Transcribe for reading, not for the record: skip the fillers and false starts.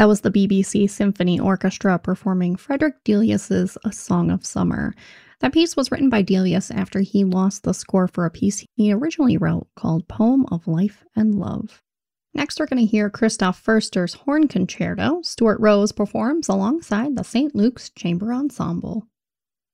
That was the BBC Symphony Orchestra performing Frederick Delius's A Song of Summer. That piece was written by Delius after he lost the score for a piece he originally wrote called Poem of Life and Love. Next, we're going to hear Christoph Foerster's Horn Concerto. Stuart Rose performs alongside the St. Luke's Chamber Ensemble.